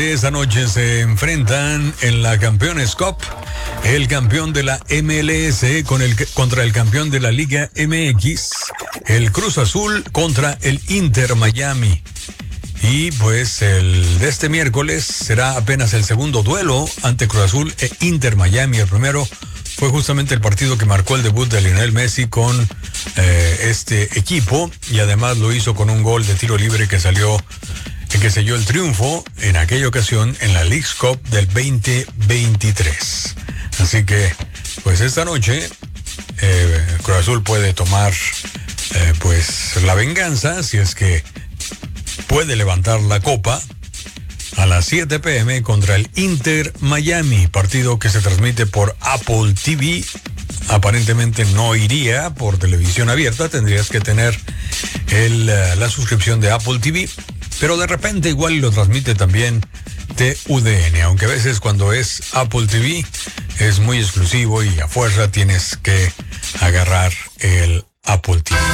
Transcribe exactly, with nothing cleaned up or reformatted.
Esta noche se enfrentan en la Campeones Cup el campeón de la M L S con el, contra el campeón de la Liga M X, el Cruz Azul contra el Inter Miami. Y pues el de este miércoles será apenas el segundo duelo ante Cruz Azul e Inter Miami. El primero fue justamente el partido que marcó el debut de Lionel Messi con eh, este equipo, y además lo hizo con un gol de tiro libre que salió que selló el triunfo en aquella ocasión en la Leagues Cup del veinte veintitrés. Así que, pues esta noche, eh, Cruz Azul puede tomar, eh, pues, la venganza, si es que puede levantar la copa, a las siete pm contra el Inter Miami, partido que se transmite por Apple T V. Aparentemente no iría por televisión abierta, tendrías que tener el, la suscripción de Apple T V. Pero de repente igual lo transmite también T U D N, aunque a veces cuando es Apple T V es muy exclusivo y a fuerza tienes que agarrar el Apple T V.